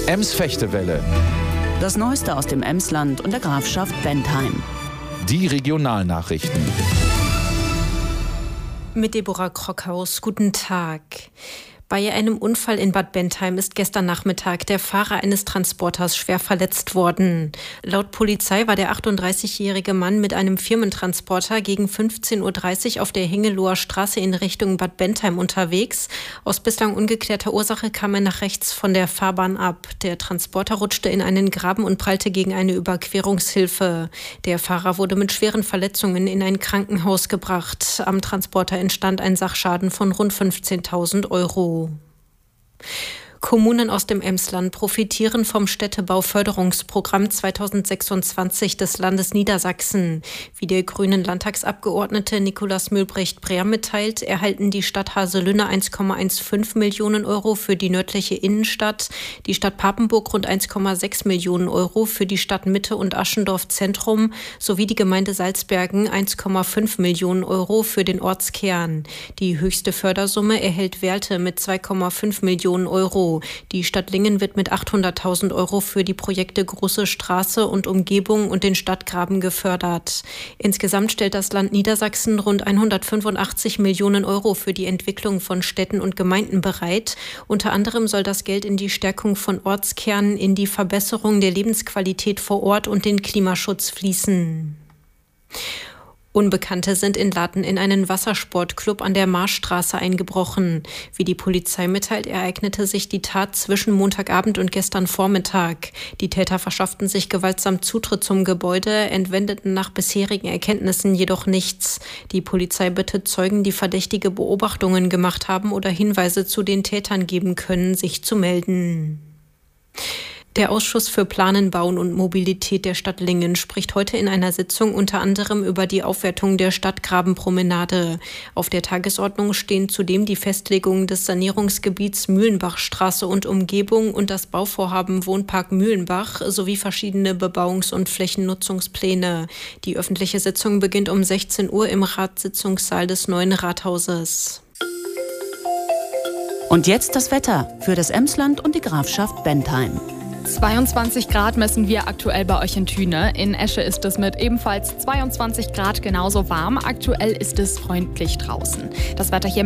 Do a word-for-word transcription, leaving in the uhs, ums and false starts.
Ems-Fechtewelle. Das Neueste aus dem Emsland und der Grafschaft Bentheim. Die Regionalnachrichten. Mit Deborah Krockhaus, guten Tag. Bei einem Unfall in Bad Bentheim ist gestern Nachmittag der Fahrer eines Transporters schwer verletzt worden. Laut Polizei war der achtunddreißigjährige Mann mit einem Firmentransporter gegen fünfzehn Uhr dreißig auf der Hengeloher Straße in Richtung Bad Bentheim unterwegs. Aus bislang ungeklärter Ursache kam er nach rechts von der Fahrbahn ab. Der Transporter rutschte in einen Graben und prallte gegen eine Überquerungshilfe. Der Fahrer wurde mit schweren Verletzungen in ein Krankenhaus gebracht. Am Transporter entstand ein Sachschaden von rund fünfzehntausend Euro. Kommunen aus dem Emsland profitieren vom Städtebauförderungsprogramm zweitausendsechsundzwanzig des Landes Niedersachsen. Wie der grünen Landtagsabgeordnete Nikolaus Mühlbrecht-Breer mitteilt, erhalten die Stadt Haselünne eins Komma fünfzehn Millionen Euro für die nördliche Innenstadt, die Stadt Papenburg rund eins Komma sechs Millionen Euro für die Stadtmitte und Aschendorf Zentrum sowie die Gemeinde Salzbergen eins Komma fünf Millionen Euro für den Ortskern. Die höchste Fördersumme erhält Werlte mit zwei Komma fünf Millionen Euro. Die Stadt Lingen wird mit achthunderttausend Euro für die Projekte Große Straße und Umgebung und den Stadtgraben gefördert. Insgesamt stellt das Land Niedersachsen rund hundertfünfundachtzig Millionen Euro für die Entwicklung von Städten und Gemeinden bereit. Unter anderem soll das Geld in die Stärkung von Ortskernen, in die Verbesserung der Lebensqualität vor Ort und den Klimaschutz fließen. Unbekannte sind in Latten in einen Wassersportclub an der Marschstraße eingebrochen. Wie die Polizei mitteilt, ereignete sich die Tat zwischen Montagabend und gestern Vormittag. Die Täter verschafften sich gewaltsam Zutritt zum Gebäude, entwendeten nach bisherigen Erkenntnissen jedoch nichts. Die Polizei bittet Zeugen, die verdächtige Beobachtungen gemacht haben oder Hinweise zu den Tätern geben können, sich zu melden. Der Ausschuss für Planen, Bauen und Mobilität der Stadt Lingen spricht heute in einer Sitzung unter anderem über die Aufwertung der Stadtgrabenpromenade. Auf der Tagesordnung stehen zudem die Festlegung des Sanierungsgebiets Mühlenbachstraße und Umgebung und das Bauvorhaben Wohnpark Mühlenbach sowie verschiedene Bebauungs- und Flächennutzungspläne. Die öffentliche Sitzung beginnt um sechzehn Uhr im Ratssitzungssaal des neuen Rathauses. Und jetzt das Wetter für das Emsland und die Grafschaft Bentheim. zweiundzwanzig Grad messen wir aktuell bei euch in Thüne. In Esche ist es mit ebenfalls zweiundzwanzig Grad genauso warm. Aktuell ist es freundlich draußen. Das Wetter hier